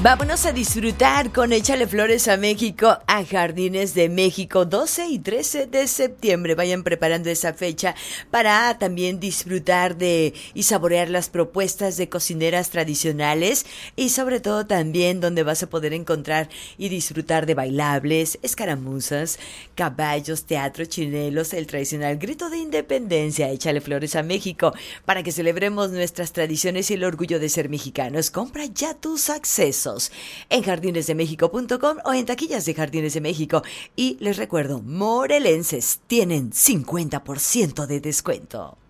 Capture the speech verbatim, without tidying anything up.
Vámonos a disfrutar con Échale Flores a México a Jardines de México, doce y trece de septiembre. Vayan preparando esa fecha para también disfrutar de y saborear las propuestas de cocineras tradicionales y sobre todo también donde vas a poder encontrar y disfrutar de bailables, escaramuzas, caballos, teatro, chinelos, el tradicional grito de independencia. Échale Flores a México para que celebremos nuestras tradiciones y el orgullo de ser mexicanos. Compra ya tus accesos en jardines de méxico punto com o en taquillas de Jardines de México. Y les recuerdo, morelenses tienen cincuenta por ciento de descuento.